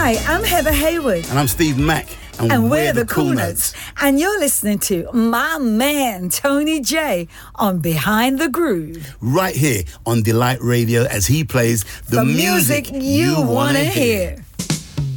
Hi, I'm Heather Hayward. And I'm Steve Mack. And we're the Cool Notes. And you're listening to my man, Tony J, on Behind the Groove. Right here on Delight Radio as he plays the music you want to hear.